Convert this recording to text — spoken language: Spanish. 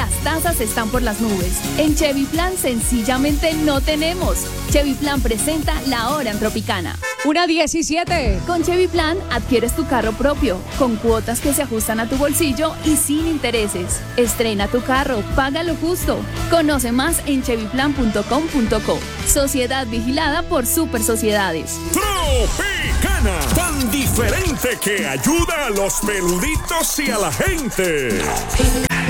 las tasas están por las nubes. En Chevy Plan sencillamente no tenemos. Chevy Plan presenta La Hora en Tropicana. 1:17. Con Chevy Plan adquieres tu carro propio, con cuotas que se ajustan a tu bolsillo y sin intereses. Estrena tu carro, paga lo justo. Conoce más en chevyplan.com.co. Sociedad vigilada por Super Sociedades. Tropicana, tan diferente que ayuda a los peluditos y a la gente.